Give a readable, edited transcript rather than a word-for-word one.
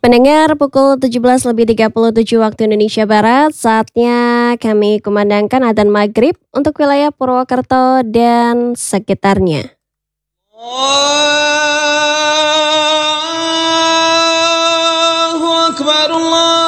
Pendengar pukul 17.37 waktu Indonesia Barat, saatnya kami kumandangkan adzan maghrib untuk wilayah Purwokerto dan sekitarnya. Allahu Akbar, Allah.